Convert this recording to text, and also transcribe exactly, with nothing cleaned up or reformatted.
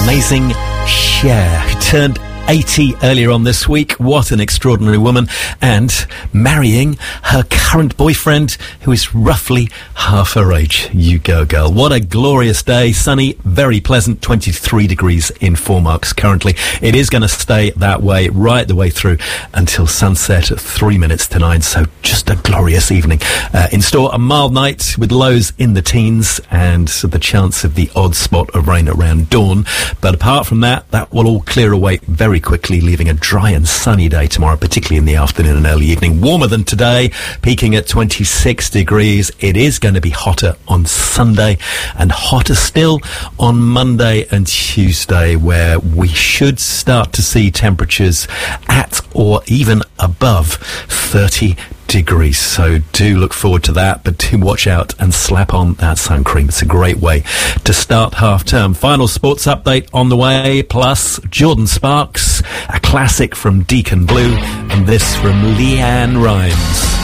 amazing Cher, who turned eighty earlier on this week. What an extraordinary woman. And marrying her current boyfriend, who is roughly half her age. You go, girl. What a glorious day. Sunny, very pleasant, twenty-three degrees in four marks currently. It is going to stay that way right the way through until sunset at three minutes to nine. So just a glorious evening. Uh, in store, a mild night with lows in the teens and the chance of the odd spot of rain around dawn. But apart from that, that will all clear away very quickly, leaving a dry and sunny day tomorrow, particularly in the afternoon and early evening. Warmer than today, peaking at twenty-six degrees. It is going to be hotter on Sunday and hotter still on Monday and Tuesday, where we should start to see temperatures at or even above thirty degrees. So do look forward to that, but do watch out and slap on that sun cream. It's a great way to start half term. Final sports update on the way, plus Jordan Sparks, a classic from Deacon Blue, and this from Leanne Rimes.